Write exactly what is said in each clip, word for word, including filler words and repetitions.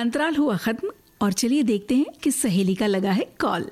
अंतराल हुआ खत्म और चलिए देखते हैं कि सहेली का लगा है कॉल।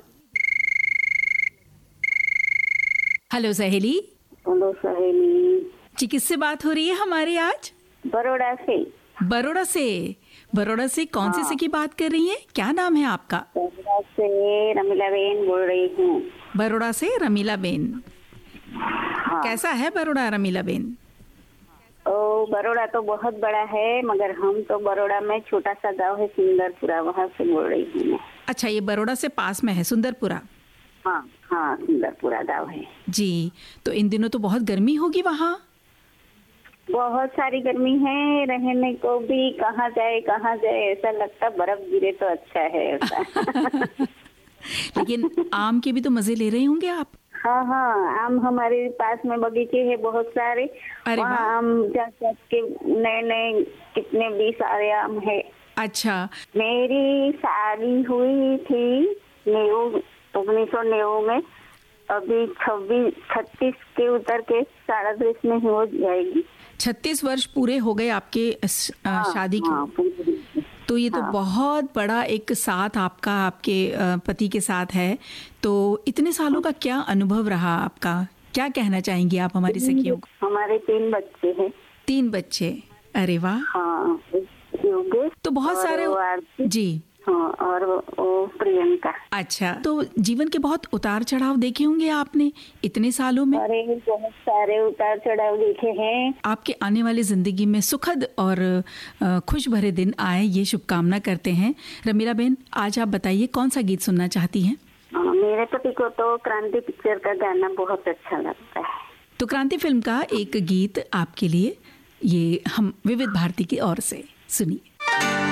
हेलो सहेली। हेलो सहेली जी, किससे बात हो रही है हमारी आज? बड़ौदा से। बड़ौदा से? बड़ौदा से कौन सी से की बात कर रही हैं? क्या नाम है आपका? बड़ौदा से रमीला बेन बोल रही हूँ। बड़ौदा से रमीला बेन। हाँ। कैसा है बड़ौदा रमीला बेन? ओ बड़ौदा तो बहुत बड़ा है, मगर हम तो बड़ौदा में छोटा सा गांव है सुंदरपुरा, वहाँ से बोल रही हूँ मैं। अच्छा, ये बड़ौदा से पास में है सुंदरपुरा? हाँ हाँ, सुंदरपुरा गांव है जी। तो इन दिनों तो बहुत गर्मी होगी वहाँ? बहुत सारी गर्मी है, रहने को भी कहाँ जाए कहाँ जाए ऐसा लगता, बर्फ गिरे तो अच्छा है ऐसा। लेकिन आम के भी तो मजे ले रहे होंगे आप? हाँ हाँ, आम हमारे पास में बगीचे है बहुत सारे। अरे वहाँ वाह। आम जा जा के नए नए कितने भी सारे आम है। अच्छा। मेरी शादी हुई थी नेऊ उन्नीस सौ नेऊ में, अभी छब्बीस छत्तीस के उतर के साड़ीस में हो जाएगी। छत्तीस वर्ष पूरे हो गए आपके इस, आ, हाँ, शादी हाँ, की। तो ये तो हाँ। बहुत बड़ा एक साथ आपका आपके आ, पति के साथ है। तो इतने सालों का क्या अनुभव रहा आपका? क्या कहना चाहेंगी आप हमारी सखियों को? हमारे तीन बच्चे हैं। तीन बच्चे? अरे वाह। हाँ, योगेश तो बहुत और सारे। वो आरती। जी। हाँ, और वो वो प्रियंका। अच्छा, तो जीवन के बहुत उतार चढ़ाव देखे होंगे आपने इतने सालों में? अरे बहुत सारे उतार चढ़ाव देखे हैं। आपके आने वाली जिंदगी में सुखद और अ, खुश भरे दिन आए, ये शुभकामना करते हैं। रमीला बेन, आज आप बताइए कौन सा गीत सुनना चाहती हैं? हाँ, मेरे पति को तो क्रांति पिक्चर का गाना बहुत अच्छा लगता है। तो क्रांति फिल्म का एक गीत आपके लिए, ये हम विविध भारती की ओर से सुनिए।